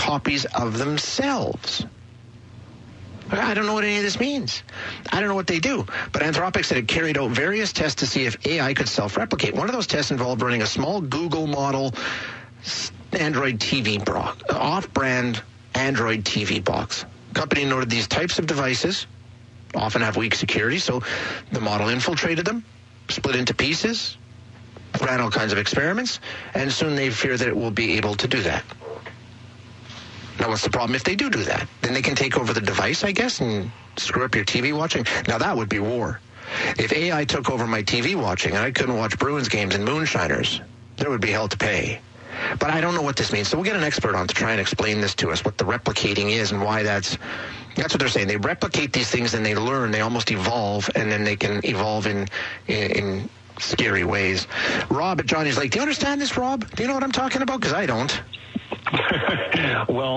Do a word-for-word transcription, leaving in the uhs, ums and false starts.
copies of themselves. I don't know what any of this means. I don't know what they do. But Anthropic said it carried out various tests to see if A I could self-replicate. One of those tests involved running a small Google model Android T V box, off-brand Android T V box. The company noted these types of devices often have weak security, so the model infiltrated them, split into pieces, ran all kinds of experiments, and soon they fear that it will be able to do that. Now, what's the problem if they do do that? Then they can take over the device, I guess, and screw up your T V watching. Now, that would be war. If A I took over my T V watching and I couldn't watch Bruins games and Moonshiners, there would be hell to pay. But I don't know what this means. So we'll get an expert on to try and explain this to us, what the replicating is and why that's... That's what they're saying. They replicate these things and they learn. They almost evolve, and then they can evolve in in, in scary ways. Rob at Johnny's Lake. Do you understand this, Rob? Do you know what I'm talking about? Because I don't. Well,